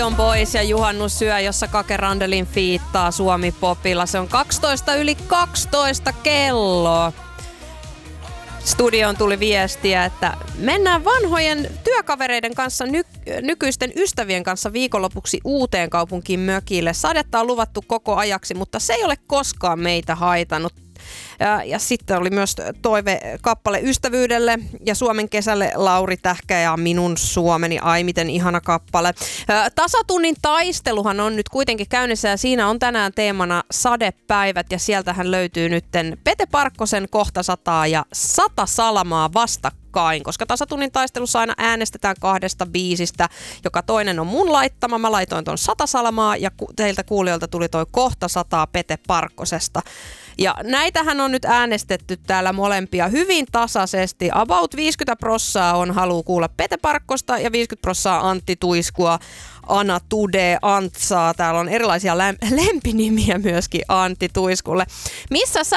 On pois ja Juhannus syö, jossa Kake Randelin fiittaa Suomi Popilla. Se on 12 yli 12 kello. Studioon tuli viestiä, että mennään vanhojen työkavereiden kanssa, nykyisten ystävien kanssa viikonlopuksi Uuteenkaupunkiin mökille. Sadetta on luvattu koko ajaksi, mutta se ei ole koskaan meitä haitannut. Ja sitten oli myös toivekappale ystävyydelle ja Suomen kesälle Lauri Tähkä ja Minun Suomeni. Ai miten ihana kappale. Tasatunnin taisteluhan on nyt kuitenkin käynnissä ja siinä on tänään teemana sadepäivät ja sieltähän löytyy nytten Pete Parkkosen Kohta 100 ja 100 salamaa vastakkain, koska tasatunnin taistelussa aina äänestetään 2 biisistä, joka toinen on mun laittama. Mä laitoin ton 100 salamaa ja teiltä kuulijoilta tuli toi Kohta 100 Pete Parkkosesta. Ja näitähän on nyt äänestetty täällä molempia hyvin tasaisesti. About 50% on haluu kuulla Pete Parkkosta ja 50% Antti Tuiskua, Ana Tude, Antsaa. Täällä on erilaisia lempinimiä myöskin Antti Tuiskulle. Missä sä